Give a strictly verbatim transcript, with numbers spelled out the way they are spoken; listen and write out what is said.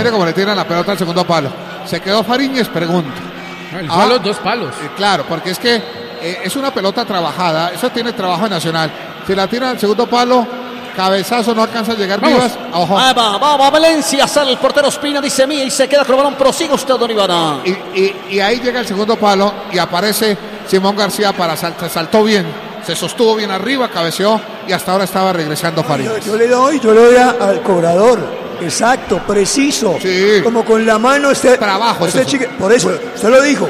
mire cómo le tiran la pelota al segundo palo. Se quedó Fariñez, pregunto. El palo, ah, dos palos. Eh, claro, porque es que eh, es una pelota trabajada. Eso tiene trabajo en Nacional. Si la tiran al segundo palo, cabezazo, no alcanza a llegar. Vamos. Vivas. Ojo. Ah, va, va, va Valencia, sale el portero Ospina, dice mía y se queda con el balón. Prosigue usted, don Ivana. Y, y, y ahí llega el segundo palo y aparece Simón García para saltar. Saltó bien, se sostuvo bien arriba, cabeceó y hasta ahora estaba regresando Fariñez. Yo, yo le doy, yo le doy a, al cobrador. Exacto, preciso. Sí. Como con la mano este trabajo. Este chique, por eso, usted lo dijo.